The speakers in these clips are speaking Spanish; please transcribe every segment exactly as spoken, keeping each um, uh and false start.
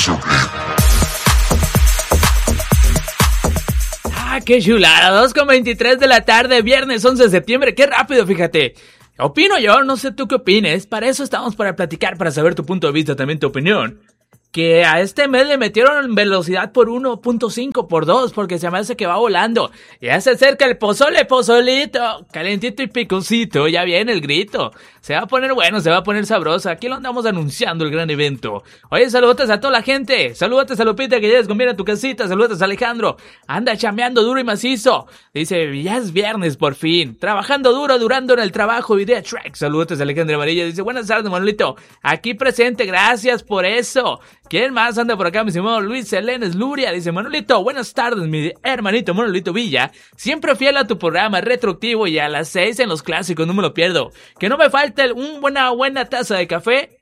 Ah, qué chulada, dos con veintitrés de la tarde, viernes once de septiembre, qué rápido, fíjate. Opino yo, no sé tú qué opines, para eso estamos, para platicar, para saber tu punto de vista, también tu opinión. Que a este mes le metieron velocidad por uno punto cinco, por dos, porque se me hace que va volando. Ya se acerca el pozole, pozolito, calentito y picosito, ya viene el grito. Se va a poner bueno, se va a poner sabroso. Aquí lo andamos anunciando, el gran evento. Oye, saludos a toda la gente. Saludos a Lupita, que ya desconviene a tu casita. Saludos a Alejandro. Anda chameando duro y macizo. Dice, ya es viernes por fin. Trabajando duro, durando en el trabajo. Idea Track. Saludos a Alejandro Amarilla. Dice, buenas tardes, Manolito. Aquí presente, gracias por eso. ¿Quién más anda por acá? Mi estimado Luis Elenes Luria. Dice, Manolito, buenas tardes, mi hermanito Manolito Villa. Siempre fiel a tu programa retroactivo y a las seis en los clásicos, no me lo pierdo. Que no me falte un buena, buena taza de café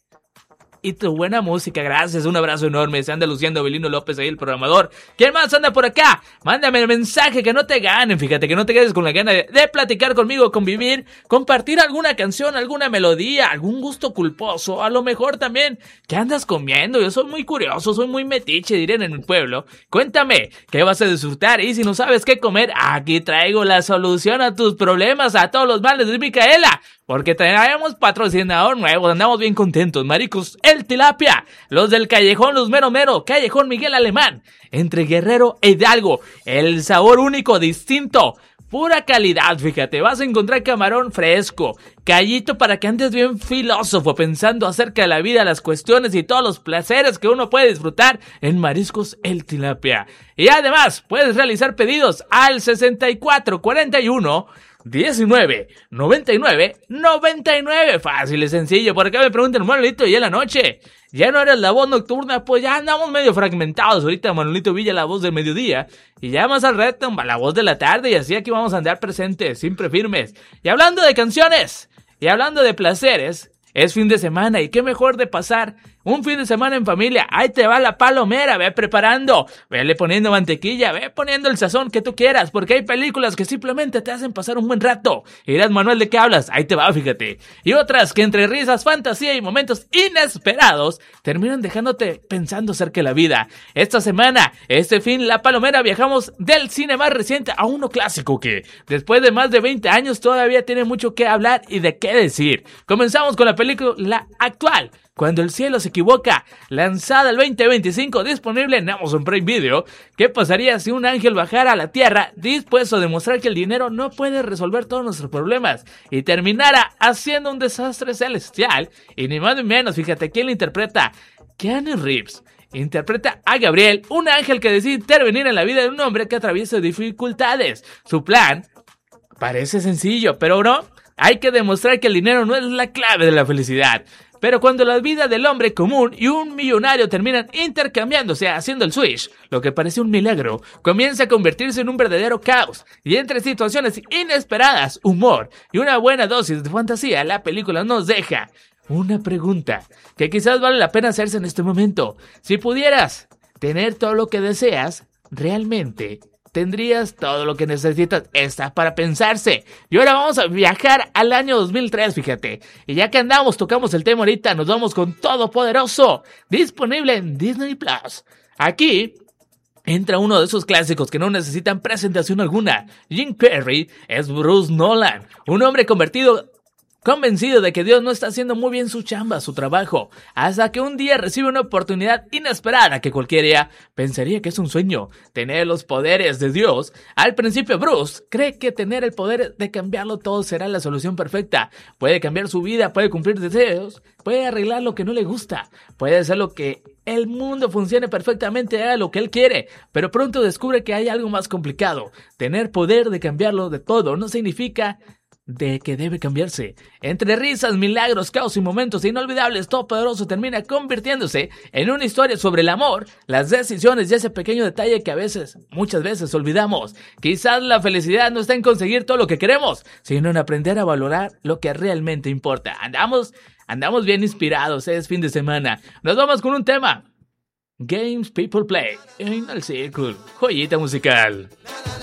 y tu buena música, gracias, un abrazo enorme. Se anda luciendo Belino López ahí, el programador. ¿Quién más anda por acá? Mándame el mensaje, que no te ganen, fíjate, que no te quedes con la gana de, de platicar conmigo, convivir, compartir alguna canción, alguna melodía, algún gusto culposo, a lo mejor también, ¿qué andas comiendo? Yo soy muy curioso, soy muy metiche, dirían en mi pueblo. Cuéntame, ¿qué vas a disfrutar? Y si no sabes qué comer, aquí traigo la solución a tus problemas, a todos los males de Micaela. Porque traemos patrocinador nuevo, andamos bien contentos. Maricos, el Tilapia, los del Callejón, los Mero Mero, Callejón Miguel Alemán, entre Guerrero e Hidalgo, el sabor único, distinto, pura calidad, fíjate, vas a encontrar camarón fresco, callito para que andes bien filósofo, pensando acerca de la vida, las cuestiones y todos los placeres que uno puede disfrutar en Mariscos el Tilapia. Y además, puedes realizar pedidos al sesenta y cuatro cuarenta y uno diecinueve noventa y nueve noventa y nueve. Fácil y sencillo. Por acá me preguntan, Manolito, ¿y en la noche? ¿Ya no eres la voz nocturna? Pues ya andamos medio fragmentados. Ahorita Manolito Villa, la voz del mediodía. Y ya más al reto, la voz de la tarde. Y así aquí vamos a andar presentes, siempre firmes. Y hablando de canciones, y hablando de placeres, es fin de semana, y qué mejor de pasar un fin de semana en familia. Ahí te va la palomera, ve preparando, vele poniendo mantequilla, ve poniendo el sazón que tú quieras, porque hay películas que simplemente te hacen pasar un buen rato. Y dirás, Manuel, ¿de qué hablas? Ahí te va, fíjate. Y otras que entre risas, fantasía y momentos inesperados terminan dejándote pensando acerca de la vida. Esta semana, este fin, la palomera, viajamos del cine más reciente a uno clásico que, después de más de veinte años, todavía tiene mucho que hablar y de qué decir. Comenzamos con la película actual, Cuando el cielo se equivoca, lanzada el veinte veinticinco, disponible en Amazon Prime Video. ¿Qué pasaría si un ángel bajara a la tierra dispuesto a demostrar que el dinero no puede resolver todos nuestros problemas y terminara haciendo un desastre celestial? Y ni más ni menos, fíjate, ¿quién lo interpreta? Keanu Reeves interpreta a Gabriel, un ángel que decide intervenir en la vida de un hombre que atraviesa dificultades. Su plan parece sencillo, pero no, hay que demostrar que el dinero no es la clave de la felicidad. Pero cuando la vida del hombre común y un millonario terminan intercambiándose, haciendo el switch, lo que parece un milagro, comienza a convertirse en un verdadero caos. Y entre situaciones inesperadas, humor y una buena dosis de fantasía, la película nos deja una pregunta que quizás vale la pena hacerse en este momento. Si pudieras tener todo lo que deseas, ¿realmente tendrías todo lo que necesitas? Está para pensarse. Y ahora vamos a viajar al año dos mil tres, fíjate. Y ya que andamos, tocamos el tema ahorita, nos vamos con Todopoderoso, disponible en Disney Plus. Aquí entra uno de esos clásicos que no necesitan presentación alguna. Jim Carrey es Bruce Nolan, un hombre convertido... convencido de que Dios no está haciendo muy bien su chamba, su trabajo, hasta que un día recibe una oportunidad inesperada que cualquiera pensaría que es un sueño, tener los poderes de Dios. Al principio Bruce cree que tener el poder de cambiarlo todo será la solución perfecta. Puede cambiar su vida, puede cumplir deseos, puede arreglar lo que no le gusta, puede hacer lo que el mundo funcione perfectamente, haga lo que él quiere, pero pronto descubre que hay algo más complicado. Tener poder de cambiarlo de todo no significa de que debe cambiarse. Entre risas, milagros, caos y momentos inolvidables, Todopoderoso termina convirtiéndose en una historia sobre el amor, las decisiones y ese pequeño detalle que a veces, muchas veces olvidamos. Quizás la felicidad no está en conseguir todo lo que queremos, sino en aprender a valorar lo que realmente importa. Andamos, andamos bien inspirados, es fin de semana. Nos vamos con un tema. Games People Play en el Círculo, joyita musical.